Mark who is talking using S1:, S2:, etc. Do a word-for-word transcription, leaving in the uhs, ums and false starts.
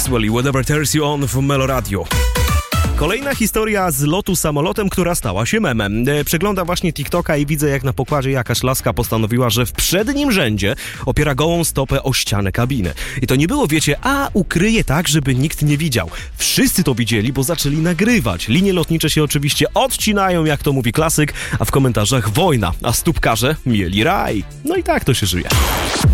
S1: Maxwell i Whatever Turns You On w Melo Radio. Kolejna historia z lotu samolotem, która stała się memem. Przeglądam właśnie TikToka i widzę, jak na pokładzie jakaś laska postanowiła, że w przednim rzędzie opiera gołą stopę o ścianę kabiny. I to nie było, wiecie, a ukryje tak, żeby nikt nie widział. Wszyscy to widzieli, bo zaczęli nagrywać. Linie lotnicze się oczywiście odcinają, jak to mówi klasyk, a w komentarzach wojna, a stópkarze mieli raj. No i tak to się żyje.